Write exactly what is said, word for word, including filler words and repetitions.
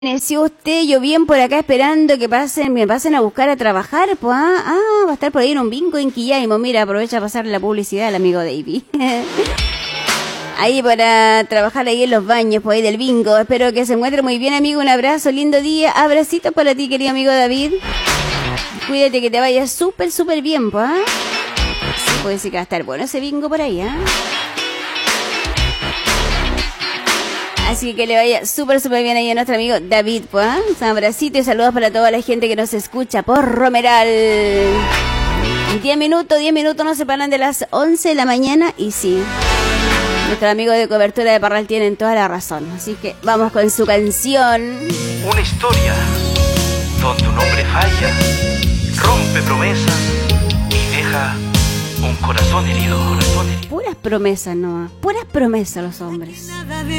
Amaneció usted, yo bien por acá esperando que pasen, me pasen a buscar a trabajar, pues, ah, ah, va a estar por ahí en un bingo en Quillaimo. Mira, aprovecha a pasar la publicidad al amigo David. Ahí para trabajar ahí en los baños, pues ahí del bingo. Espero que se encuentre muy bien, amigo, un abrazo, lindo día, abracitos para ti, querido amigo David. Cuídate que te vaya súper, súper bien, pues, ah. Sí, puede ser que va a estar bueno ese bingo por ahí, ah. Así que le vaya súper, súper bien ahí a nuestro amigo David, pues. ¿eh? Un abracito y saludos para toda la gente que nos escucha por Romeral. Diez minutos, diez minutos nos separan de las once de la mañana y sí, nuestro amigo de cobertura de Parral tienen toda la razón. Así que vamos con su canción. Una historia donde un hombre falla, rompe promesas y deja un corazón herido. Corazón herido. Puras promesas, no, puras promesas los hombres.